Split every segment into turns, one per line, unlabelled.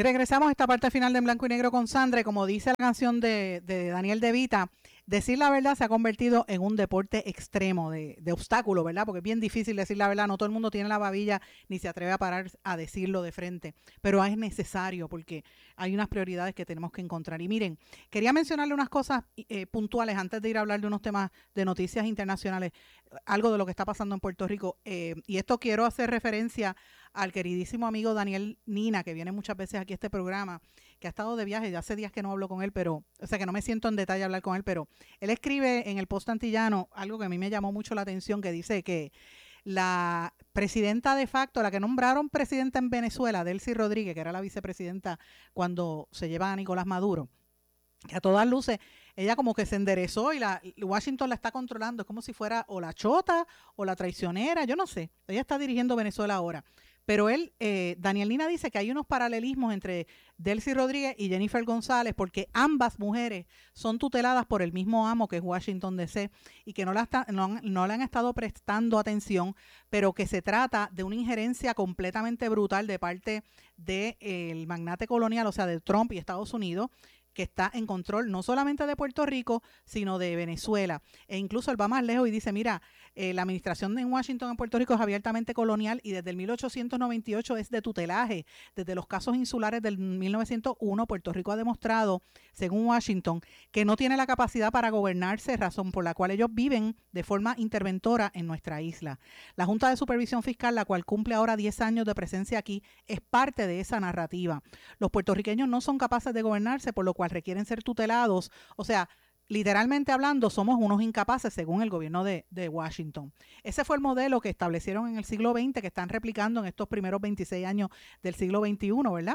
Y regresamos a esta parte final de En Blanco y Negro con Sandra. Y como dice la canción de Daniel De Vita, decir la verdad se ha convertido en un deporte extremo de obstáculo, ¿verdad? Porque es bien difícil decir la verdad. No todo el mundo tiene la babilla ni se atreve a parar a decirlo de frente. Pero es necesario porque hay unas prioridades que tenemos que encontrar. Y miren, quería mencionarle unas cosas puntuales antes de ir a hablar de unos temas de noticias internacionales, algo de lo que está pasando en Puerto Rico. Y esto quiero hacer referencia al queridísimo amigo Daniel Nina, que viene muchas veces aquí a este programa, que ha estado de viaje, ya hace días que no hablo con él, pero, o sea, que no me siento en detalle a hablar con él, pero él escribe en el Post Antillano algo que a mí me llamó mucho la atención, que dice que la presidenta de facto, la que nombraron presidenta en Venezuela, Delcy Rodríguez, que era la vicepresidenta cuando se lleva a Nicolás Maduro, que a todas luces ella como que se enderezó y Washington la está controlando, es como si fuera o la chota o la traicionera, yo no sé, ella está dirigiendo Venezuela ahora. Pero Daniel Lina dice que hay unos paralelismos entre Delcy Rodríguez y Jennifer González porque ambas mujeres son tuteladas por el mismo amo que es Washington DC y que no le han estado prestando atención, pero que se trata de una injerencia completamente brutal de parte del magnate colonial, o sea, de Trump y Estados Unidos, que está en control no solamente de Puerto Rico, sino de Venezuela. E incluso él va más lejos y dice, mira, la administración en Washington en Puerto Rico es abiertamente colonial y desde el 1898 es de tutelaje. Desde los casos insulares del 1901, Puerto Rico ha demostrado, según Washington, que no tiene la capacidad para gobernarse, razón por la cual ellos viven de forma interventora en nuestra isla. La Junta de Supervisión Fiscal, la cual cumple ahora 10 años de presencia aquí, es parte de esa narrativa. Los puertorriqueños no son capaces de gobernarse, por lo cual requieren ser tutelados, o sea, literalmente hablando, somos unos incapaces según el gobierno de Washington. Ese fue el modelo que establecieron en el siglo XX, que están replicando en estos primeros 26 años del siglo XXI, ¿verdad?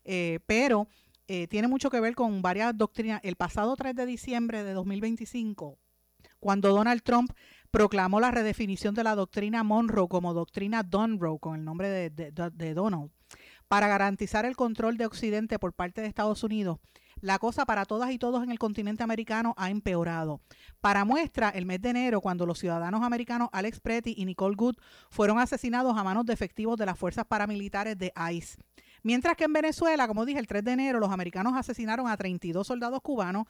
Pero tiene mucho que ver con varias doctrinas. El pasado 3 de diciembre de 2025, cuando Donald Trump proclamó la redefinición de la doctrina Monroe como doctrina Donroe, con el nombre de Donald, para garantizar el control de Occidente por parte de Estados Unidos, la cosa para todas y todos en el continente americano ha empeorado. Para muestra, el mes de enero, cuando los ciudadanos americanos Alex Pretty y Nicole Good fueron asesinados a manos de efectivos de las fuerzas paramilitares de ICE. Mientras que en Venezuela, como dije, el 3 de enero, los americanos asesinaron a 32 soldados cubanos,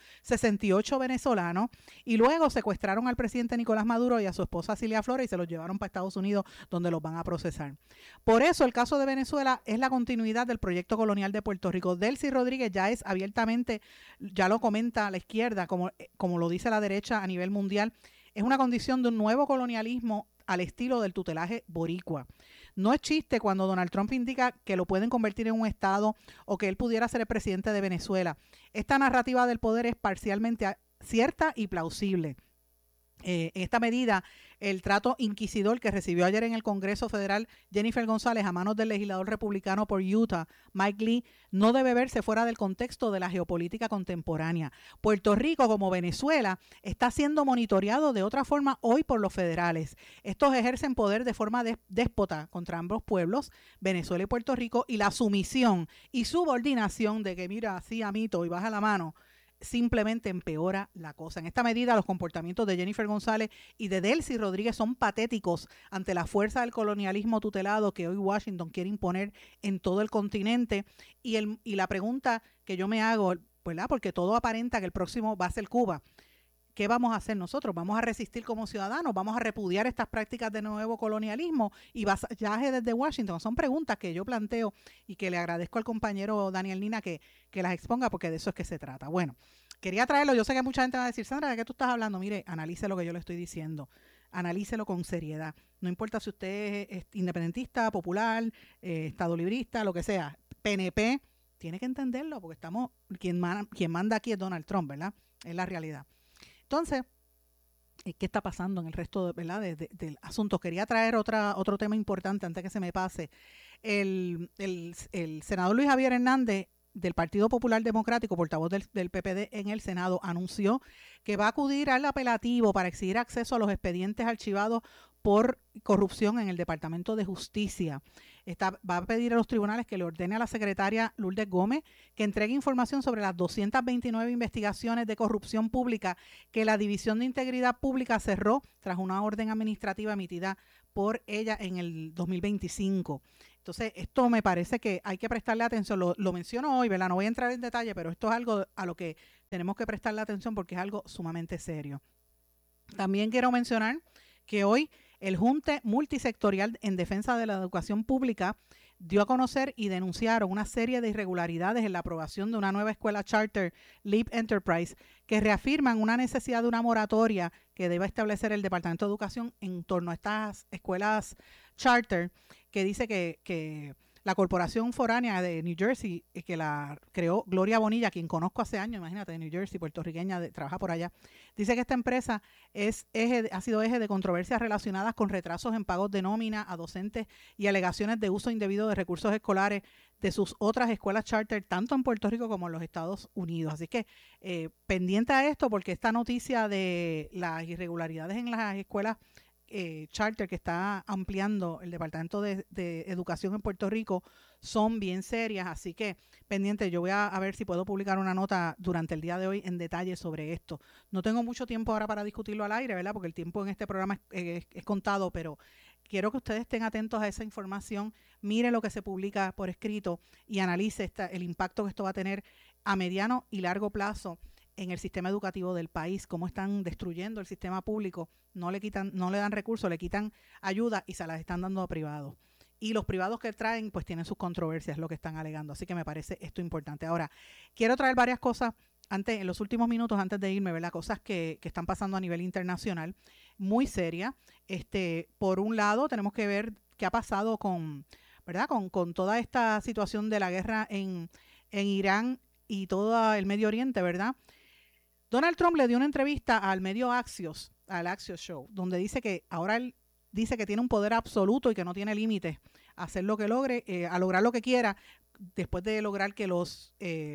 68 venezolanos, y luego secuestraron al presidente Nicolás Maduro y a su esposa Cilia Flores y se los llevaron para Estados Unidos, donde los van a procesar. Por eso, el caso de Venezuela es la continuidad del proyecto colonial de Puerto Rico. Delcy Rodríguez ya es abiertamente, ya lo comenta la izquierda, como lo dice la derecha a nivel mundial, es una condición de un nuevo colonialismo al estilo del tutelaje boricua. No es chiste cuando Donald Trump indica que lo pueden convertir en un estado o que él pudiera ser el presidente de Venezuela. Esta narrativa del poder es parcialmente cierta y plausible. En esta medida, el trato inquisidor que recibió ayer en el Congreso Federal Jennifer González a manos del legislador republicano por Utah, Mike Lee, no debe verse fuera del contexto de la geopolítica contemporánea. Puerto Rico, como Venezuela, está siendo monitoreado de otra forma hoy por los federales. Estos ejercen poder de forma déspota contra ambos pueblos, Venezuela y Puerto Rico, y la sumisión y subordinación de que mira, así amito y baja la mano, simplemente empeora la cosa. En esta medida, los comportamientos de Jennifer González y de Delcy Rodríguez son patéticos ante la fuerza del colonialismo tutelado que hoy Washington quiere imponer en todo el continente. Y la pregunta que yo me hago, ¿verdad? Porque todo aparenta que el próximo va a ser Cuba. ¿Qué vamos a hacer nosotros? ¿Vamos a resistir como ciudadanos? ¿Vamos a repudiar estas prácticas de nuevo colonialismo y vasallaje desde Washington? Son preguntas que yo planteo y que le agradezco al compañero Daniel Nina que las exponga porque de eso es que se trata. Bueno, quería traerlo. Yo sé que mucha gente va a decir, Sandra, ¿de qué tú estás hablando? Mire, analice lo que yo le estoy diciendo. Analícelo con seriedad. No importa si usted es independentista, popular, estadolibrista, lo que sea, PNP, tiene que entenderlo porque quien manda aquí es Donald Trump, ¿verdad? Es la realidad. Entonces, ¿qué está pasando en el resto del asunto? Quería traer otro tema importante antes que se me pase. El senador Luis Javier Hernández, del Partido Popular Democrático, portavoz del PPD en el Senado, anunció que va a acudir al apelativo para exigir acceso a los expedientes archivados por corrupción en el Departamento de Justicia. Va a pedir a los tribunales que le ordene a la secretaria Lourdes Gómez que entregue información sobre las 229 investigaciones de corrupción pública que la División de Integridad Pública cerró tras una orden administrativa emitida por ella en el 2025. Entonces, esto me parece que hay que prestarle atención. Lo menciono hoy, ¿verdad? No voy a entrar en detalle, pero esto es algo a lo que tenemos que prestarle atención porque es algo sumamente serio. También quiero mencionar que hoy el Junte Multisectorial en Defensa de la Educación Pública dio a conocer y denunciaron una serie de irregularidades en la aprobación de una nueva escuela charter, Leap Enterprise, que reafirman una necesidad de una moratoria que debe establecer el Departamento de Educación en torno a estas escuelas charter, que dice que la corporación foránea de New Jersey, que la creó Gloria Bonilla, quien conozco hace años, imagínate, de New Jersey, puertorriqueña, trabaja por allá, dice que esta empresa ha sido eje de controversias relacionadas con retrasos en pagos de nómina a docentes y alegaciones de uso indebido de recursos escolares de sus otras escuelas charter, tanto en Puerto Rico como en los Estados Unidos. Así que pendiente a esto, porque esta noticia de las irregularidades en las escuelas charter que está ampliando el Departamento de Educación en Puerto Rico son bien serias, así que pendiente, yo voy a ver si puedo publicar una nota durante el día de hoy en detalle sobre esto. No tengo mucho tiempo ahora para discutirlo al aire, ¿verdad? Porque el tiempo en este programa es contado, pero quiero que ustedes estén atentos a esa información, mire lo que se publica por escrito y analice el impacto que esto va a tener a mediano y largo plazo en el sistema educativo del país, cómo están destruyendo el sistema público, no le dan recursos, le quitan ayuda y se las están dando a privados. Y los privados que traen, pues tienen sus controversias, lo que están alegando. Así que me parece esto importante. Ahora, quiero traer varias cosas en los últimos minutos, antes de irme, ¿verdad? Cosas que están pasando a nivel internacional, muy serias. Por un lado, tenemos que ver qué ha pasado ¿verdad? Con toda esta situación de la guerra en Irán y todo el Medio Oriente, ¿verdad? Donald Trump le dio una entrevista al medio Axios, al Axios Show, donde dice que ahora él dice que tiene un poder absoluto y que no tiene límites a hacer lo que logre, a lograr lo que quiera, después de lograr que los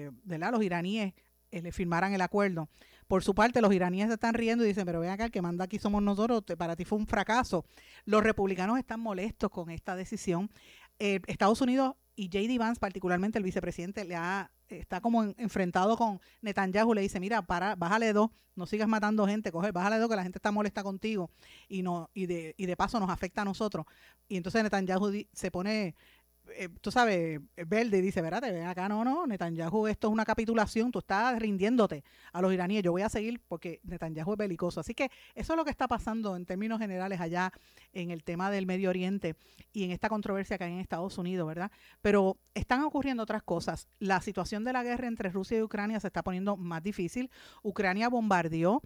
iraníes le firmaran el acuerdo. Por su parte, los iraníes se están riendo y dicen, pero ven acá, el que manda aquí somos nosotros, para ti fue un fracaso. Los republicanos están molestos con esta decisión. Estados Unidos y J.D. Vance, particularmente el vicepresidente, está como enfrentado con Netanyahu, le dice, mira, bájale 2, no sigas matando gente, bájale 2, que la gente está molesta contigo y de paso nos afecta a nosotros. Y entonces Netanyahu se pone, tú sabes, verde y dice, espérate, ven acá, no, Netanyahu, esto es una capitulación, tú estás rindiéndote a los iraníes, yo voy a seguir porque Netanyahu es belicoso. Así que eso es lo que está pasando en términos generales allá en el tema del Medio Oriente y en esta controversia que hay en Estados Unidos, ¿verdad? Pero están ocurriendo otras cosas. La situación de la guerra entre Rusia y Ucrania se está poniendo más difícil. Ucrania bombardeó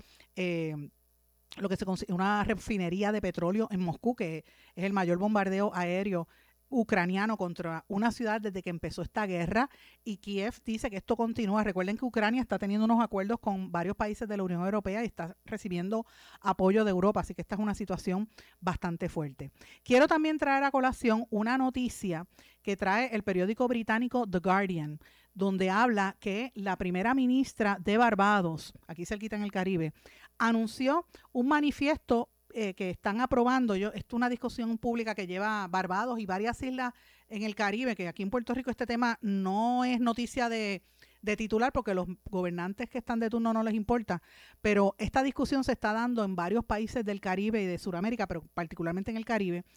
lo que se considera una refinería de petróleo en Moscú, que es el mayor bombardeo aéreo ucraniano contra una ciudad desde que empezó esta guerra, y Kiev dice que esto continúa. Recuerden que Ucrania está teniendo unos acuerdos con varios países de la Unión Europea y está recibiendo apoyo de Europa, así que esta es una situación bastante fuerte. Quiero también traer a colación una noticia que trae el periódico británico The Guardian, donde habla que la primera ministra de Barbados, aquí cerquita en el Caribe, anunció un manifiesto que están aprobando. Esto es una discusión pública que lleva Barbados y varias islas en el Caribe, que aquí en Puerto Rico este tema no es noticia de titular porque los gobernantes que están de turno no les importa, pero esta discusión se está dando en varios países del Caribe y de Sudamérica, pero particularmente en el Caribe,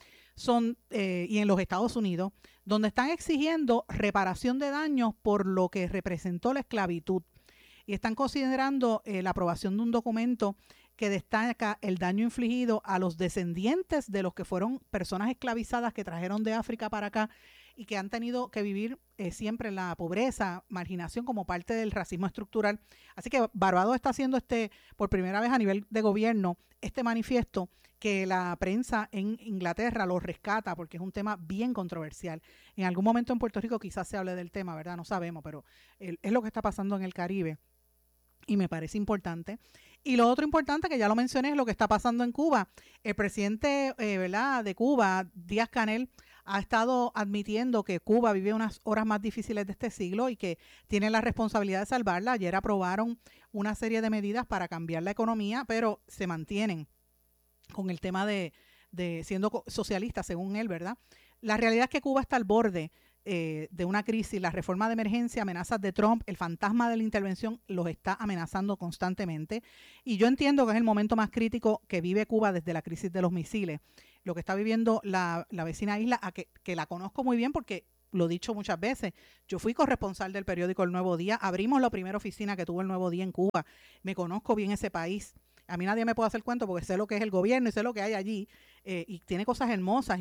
y en los Estados Unidos, donde están exigiendo reparación de daños por lo que representó la esclavitud, y están considerando la aprobación de un documento que destaca el daño infligido a los descendientes de los que fueron personas esclavizadas que trajeron de África para acá y que han tenido que vivir siempre en la pobreza, marginación como parte del racismo estructural. Así que Barbados está haciendo por primera vez a nivel de gobierno este manifiesto que la prensa en Inglaterra lo rescata porque es un tema bien controversial. En algún momento en Puerto Rico quizás se hable del tema, ¿verdad? No sabemos, pero es lo que está pasando en el Caribe. Y me parece importante. Y lo otro importante, que ya lo mencioné, es lo que está pasando en Cuba. El presidente ¿verdad? de Cuba, Díaz-Canel, ha estado admitiendo que Cuba vive unas horas más difíciles de este siglo y que tiene la responsabilidad de salvarla. Ayer aprobaron una serie de medidas para cambiar la economía, pero se mantienen con el tema de siendo socialista, según él, ¿verdad? La realidad es que Cuba está al borde de una crisis. La reforma de emergencia, amenazas de Trump, el fantasma de la intervención los está amenazando constantemente, y yo entiendo que es el momento más crítico que vive Cuba desde la crisis de los misiles. lo que está viviendo la vecina isla, que la conozco muy bien porque lo he dicho muchas veces, yo fui corresponsal del periódico El Nuevo Día, abrimos la primera oficina que tuvo El Nuevo Día en Cuba, me conozco bien ese país. A mí nadie me puede hacer cuento porque sé lo que es el gobierno y sé lo que hay allí, y tiene cosas hermosas y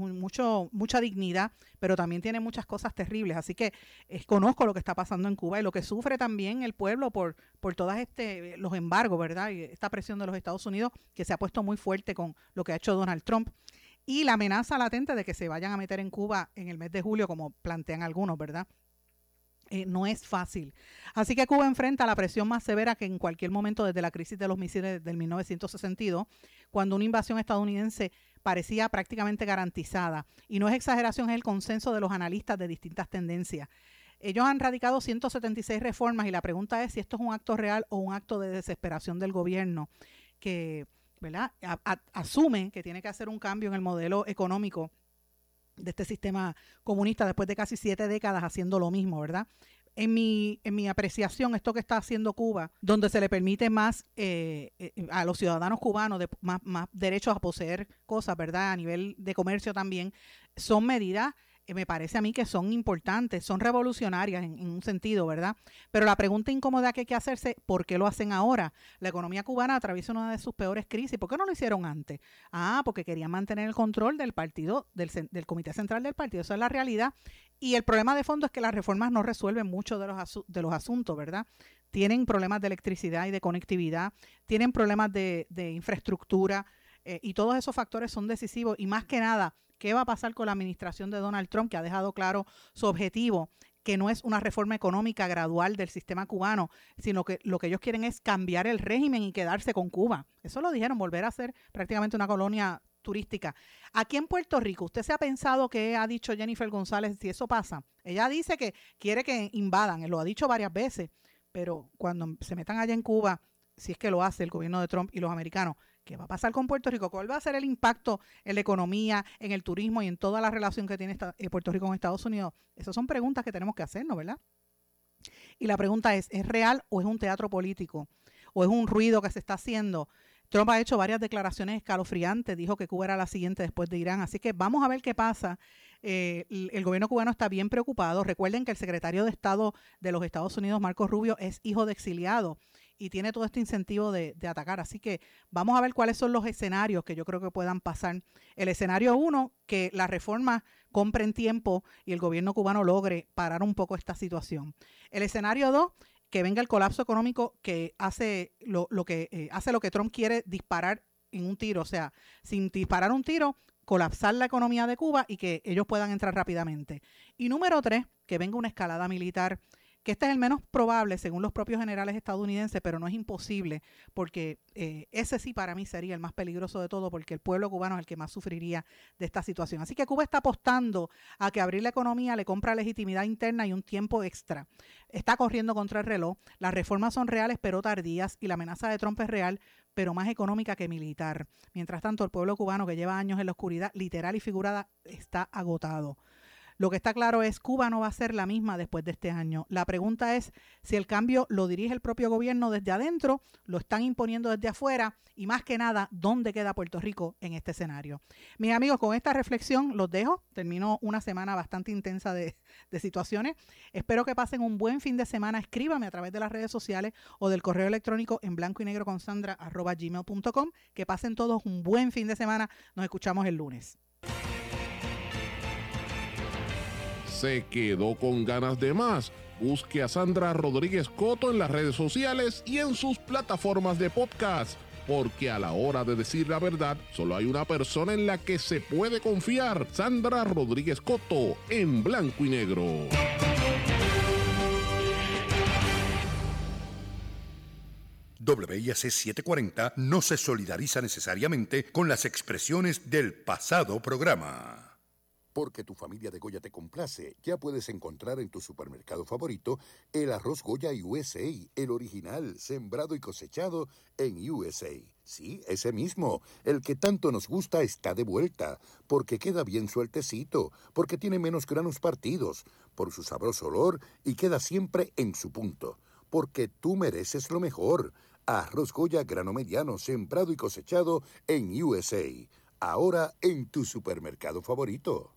mucha dignidad, pero también tiene muchas cosas terribles. Así que conozco lo que está pasando en Cuba y lo que sufre también el pueblo por todas los embargos, ¿verdad? Y esta presión de los Estados Unidos que se ha puesto muy fuerte con lo que ha hecho Donald Trump. Y la amenaza latente de que se vayan a meter en Cuba en el mes de julio, como plantean algunos, ¿verdad? No es fácil. Así que Cuba enfrenta la presión más severa que en cualquier momento desde la crisis de los misiles del 1962, cuando una invasión estadounidense parecía prácticamente garantizada. Y no es exageración, es el consenso de los analistas de distintas tendencias. Ellos han radicado 176 reformas y la pregunta es si esto es un acto real o un acto de desesperación del gobierno que, ¿verdad?, asume que tiene que hacer un cambio en el modelo económico de este sistema comunista después de casi 7 décadas haciendo lo mismo, ¿verdad? En mi apreciación, esto que está haciendo Cuba, donde se le permite más a los ciudadanos cubanos más derechos a poseer cosas, ¿verdad? A nivel de comercio también, son medidas, me parece a mí que son importantes, son revolucionarias en un sentido, ¿verdad? Pero la pregunta incómoda que hay que hacerse, ¿por qué lo hacen ahora? La economía cubana atraviesa una de sus peores crisis. ¿Por qué no lo hicieron antes? Porque querían mantener el control del partido, del Comité Central del partido. Esa es la realidad. Y el problema de fondo es que las reformas no resuelven muchos de los asuntos, ¿verdad? Tienen problemas de electricidad y de conectividad, tienen problemas de infraestructura, y todos esos factores son decisivos. Y más que nada, ¿qué va a pasar con la administración de Donald Trump, que ha dejado claro su objetivo, que no es una reforma económica gradual del sistema cubano, sino que lo que ellos quieren es cambiar el régimen y quedarse con Cuba? Eso lo dijeron, volver a ser prácticamente una colonia turística. Aquí en Puerto Rico, ¿usted se ha pensado qué ha dicho Jennifer González si eso pasa? Ella dice que quiere que invadan, lo ha dicho varias veces, pero cuando se metan allá en Cuba, si es que lo hace el gobierno de Trump y los americanos, ¿qué va a pasar con Puerto Rico? ¿Cuál va a ser el impacto en la economía, en el turismo y en toda la relación que tiene Puerto Rico con Estados Unidos? Esas son preguntas que tenemos que hacernos, ¿verdad? Y la pregunta ¿es real o es un teatro político? ¿O es un ruido que se está haciendo? Trump ha hecho varias declaraciones escalofriantes, dijo que Cuba era la siguiente después de Irán, así que vamos a ver qué pasa. El gobierno cubano está bien preocupado. Recuerden que el secretario de Estado de los Estados Unidos, Marco Rubio, es hijo de exiliado y tiene todo este incentivo de atacar. Así que vamos a ver cuáles son los escenarios que yo creo que puedan pasar. El escenario 1, que las reformas compren tiempo y el gobierno cubano logre parar un poco esta situación. El escenario 2, que venga el colapso económico que hace lo que Trump quiere, disparar en un tiro, o sea, sin disparar un tiro, colapsar la economía de Cuba y que ellos puedan entrar rápidamente. Y número 3, que venga una escalada militar, que este es el menos probable según los propios generales estadounidenses, pero no es imposible, porque ese sí para mí sería el más peligroso de todo, porque el pueblo cubano es el que más sufriría de esta situación. Así que Cuba está apostando a que abrir la economía le compra legitimidad interna y un tiempo extra. Está corriendo contra el reloj, las reformas son reales pero tardías y la amenaza de Trump es real, pero más económica que militar. Mientras tanto, el pueblo cubano, que lleva años en la oscuridad, literal y figurada, está agotado. Lo que está claro es que Cuba no va a ser la misma después de este año. La pregunta es si el cambio lo dirige el propio gobierno desde adentro, lo están imponiendo desde afuera y más que nada, ¿dónde queda Puerto Rico en este escenario? Mis amigos, con esta reflexión los dejo. Terminó una semana bastante intensa de situaciones. Espero que pasen un buen fin de semana. Escríbame a través de las redes sociales o del correo electrónico en blancoynegro.com@gmail.com. Que pasen todos un buen fin de semana. Nos escuchamos el lunes.
¿Se quedó con ganas de más? Busque a Sandra Rodríguez Coto en las redes sociales y en sus plataformas de podcast, porque a la hora de decir la verdad, solo hay una persona en la que se puede confiar: Sandra Rodríguez Coto, en Blanco y Negro.
WIAC 740 no se solidariza necesariamente con las expresiones del pasado programa. Porque tu familia de Goya te complace, ya puedes encontrar en tu supermercado favorito el arroz Goya USA, el original, sembrado y cosechado en USA. Sí, ese mismo, el que tanto nos gusta está de vuelta, porque queda bien sueltecito, porque tiene menos granos partidos, por su sabroso olor y queda siempre en su punto. Porque tú mereces lo mejor. Arroz Goya grano mediano, sembrado y cosechado en USA. ahora en tu supermercado favorito.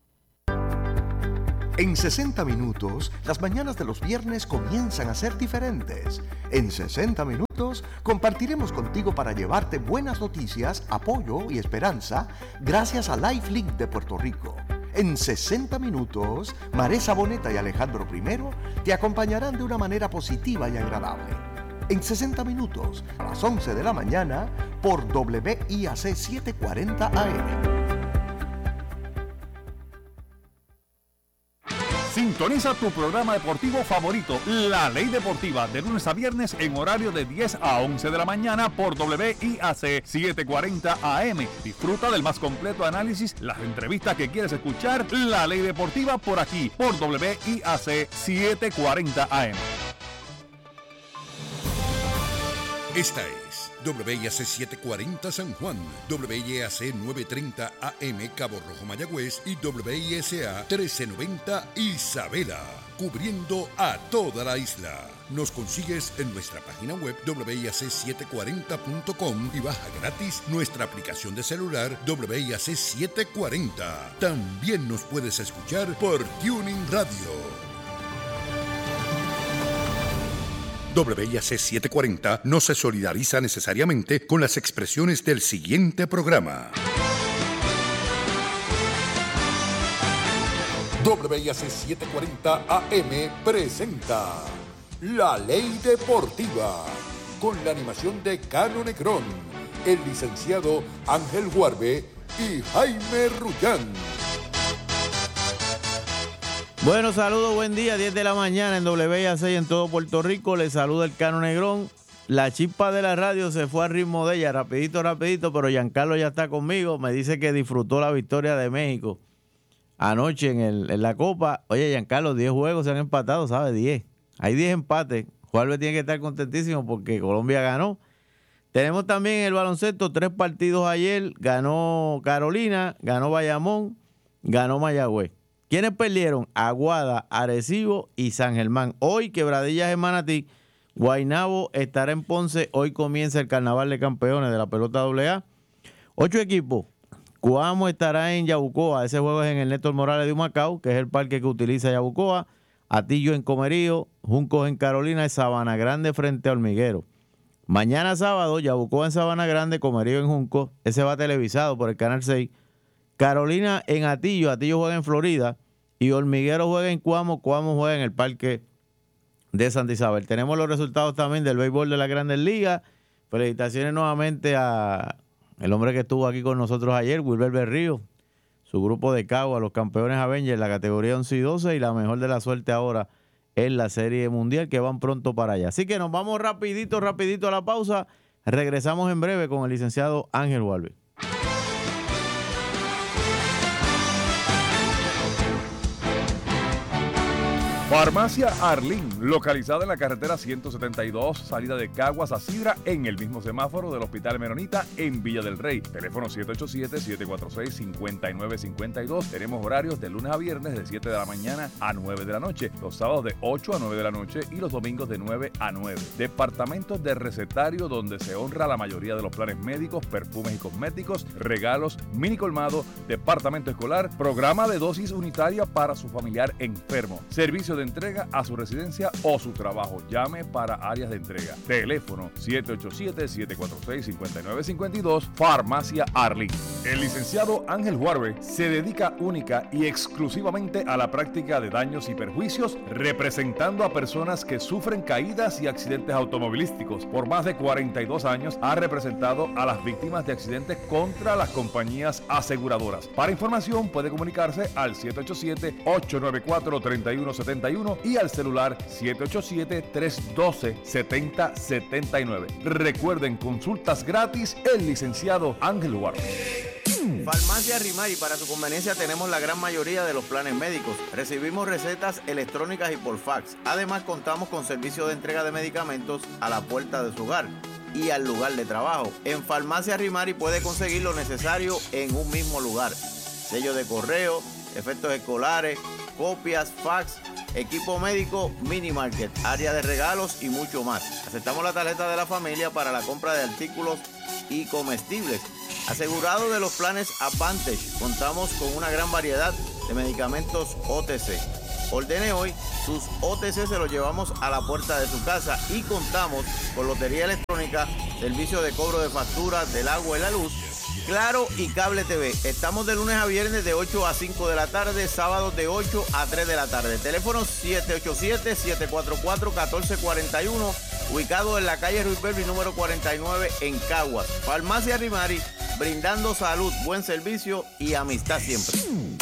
En 60 minutos, las mañanas de los viernes comienzan a ser diferentes. En 60 minutos, compartiremos contigo para llevarte buenas noticias, apoyo y esperanza gracias a LifeLink de Puerto Rico. En 60 minutos, Maresa Boneta y Alejandro I te acompañarán de una manera positiva y agradable. En 60 minutos, a las 11 de la mañana, por WIAC 740 AM.
Sintoniza tu programa deportivo favorito, La Ley Deportiva, de lunes a viernes en horario de 10 a 11 de la mañana por WIAC 740 AM. Disfruta del más completo análisis, las entrevistas que quieres escuchar, La Ley Deportiva por aquí, por WIAC 740 AM.
Esta es WIAC 740 San Juan, WIAC 930 AM Cabo Rojo Mayagüez y WISA 1390 Isabela, cubriendo a toda la isla. Nos consigues en nuestra página web WIAC740.com y baja gratis nuestra aplicación de celular WIAC 740. También nos puedes escuchar por Tuning Radio. WIAC 740 no se solidariza necesariamente con las expresiones del siguiente programa. WIAC 740 AM presenta La Ley Deportiva, con la animación de Cano Negrón, el licenciado Ángel Huarbe y Jaime Rullán.
Bueno, saludos, buen día, 10 de la mañana en WIAC y en todo Puerto Rico. Les saluda el Cano Negrón. La chispa de la radio se fue al ritmo de ella, rapidito, pero Giancarlo ya está conmigo. Me dice que disfrutó la victoria de México anoche en la Copa. Oye, Giancarlo, 10 juegos se han empatado, ¿sabes? 10. Hay 10 empates. Juárez tiene que estar contentísimo porque Colombia ganó. Tenemos también en el baloncesto 3 partidos ayer. Ganó Carolina, ganó Bayamón, ganó Mayagüez. ¿Quiénes perdieron? Aguada, Arecibo y San Germán. Hoy Quebradillas en Manatí, Guaynabo estará en Ponce. Hoy comienza el Carnaval de Campeones de la pelota AA. 8 equipos. Cuamo estará en Yabucoa. Ese juego es en el Néstor Morales de Humacao, que es el parque que utiliza Yabucoa. Atillo en Comerío, Juncos en Carolina y Sabana Grande frente a Hormiguero. Mañana sábado, Yabucoa en Sabana Grande, Comerío en Juncos. Ese va televisado por el Canal 6. Carolina en Atillo, Atillo juega en Florida y Hormiguero juega en Cuamo, Cuamo juega en el parque de Santa Isabel. Tenemos los resultados también del béisbol de las Grandes Ligas. Felicitaciones nuevamente a el hombre que estuvo aquí con nosotros ayer, Wilber Berrío, su grupo de Cagua, los campeones Avengers, la categoría 11 y 12 y la mejor de la suerte ahora en la Serie Mundial, que van pronto para allá. Así que nos vamos rapidito a la pausa. Regresamos en breve con el licenciado Ángel Huarbe.
Farmacia Arlín, localizada en la carretera 172, salida de Caguas a Sidra, en el mismo semáforo del Hospital Menonita en Villa del Rey. Teléfono 787-746-5952. Tenemos horarios de lunes a viernes de 7 de la mañana a 9 de la noche, los sábados de 8 a 9 de la noche y los domingos de 9 a 9. Departamentos de recetario donde se honra la mayoría de los planes médicos, perfumes y cosméticos, regalos, mini colmado, departamento escolar, programa de dosis unitaria para su familiar enfermo, servicio de entrega a su residencia o su trabajo. Llame para áreas de entrega. Teléfono 787-746-5952, Farmacia Arlín. El licenciado Ángel Huarbe se dedica única y exclusivamente a la práctica de daños y perjuicios, representando a personas que sufren caídas y accidentes automovilísticos. Por más de 42 años ha representado a las víctimas de accidentes contra las compañías aseguradoras. Para información puede comunicarse al 787-894-3171 y al celular 787-312-7079. Recuerden, consultas gratis, el licenciado Ángel Huarbe.
Farmacia Rimari, para su conveniencia tenemos la gran mayoría de los planes médicos. Recibimos recetas electrónicas y por fax. Además contamos con servicio de entrega de medicamentos a la puerta de su hogar y al lugar de trabajo. En Farmacia Rimari puede conseguir lo necesario en un mismo lugar. Sello de correo, efectos escolares, copias, fax, equipo médico, mini market, área de regalos y mucho más. Aceptamos la tarjeta de la familia para la compra de artículos y comestibles. Asegurado de los planes Advantage, contamos con una gran variedad de medicamentos OTC. Ordene hoy, sus OTC se los llevamos a la puerta de su casa y contamos con lotería electrónica, servicio de cobro de facturas del agua y la luz, Claro y Cable TV. Estamos de lunes a viernes de 8 a 5 de la tarde, sábados de 8 a 3 de la tarde. Teléfono 787-744-1441, ubicado en la calle Ruiz Belvi número 49 en Caguas. Farmacia Rimari, brindando salud, buen servicio y amistad siempre.